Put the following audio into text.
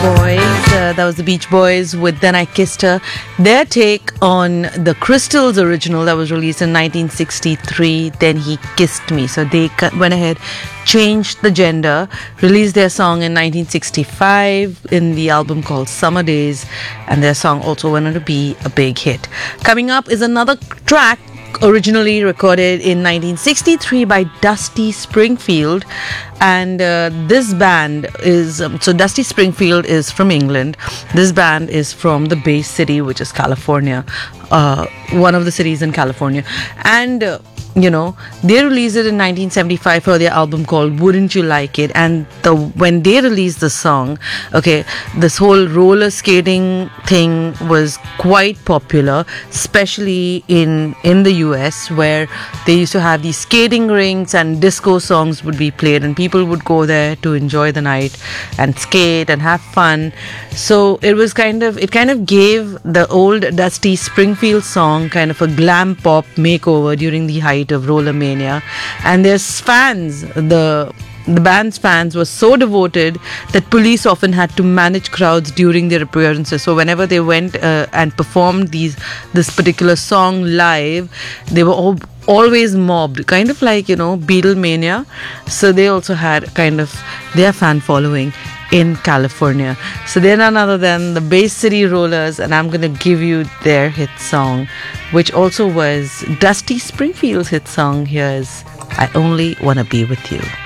Boys. That was the Beach Boys with Then I Kissed Her. Their take on the Crystals original that was released in 1963, Then He Kissed Me. So they went ahead, changed the gender, released their song in 1965 in the album called Summer Days, and their song also went on to be a big hit. Coming up is another track originally recorded in 1963 by Dusty Springfield, and this band is so Dusty Springfield is from England. This band is from the Bay City, which is California, one of the cities in California, and they released it in 1975 for their album called Wouldn't You Like It. And when they released the song, this whole roller skating thing was quite popular, especially in the US, where they used to have these skating rinks and disco songs would be played, and people would go there to enjoy the night and skate and have fun. So it kind of gave the old Dusty Springfield song kind of a glam pop makeover during the height of Roller Mania. And their fans, the band's fans, were so devoted that police often had to manage crowds during their appearances. So whenever they went and performed this particular song live, they were always mobbed, kind of like Beatlemania. So they also had kind of their fan following in California. So they're none other than the Bay City Rollers, and I'm gonna give you their hit song, which also was Dusty Springfield's hit song. Here's I Only Wanna Be With You.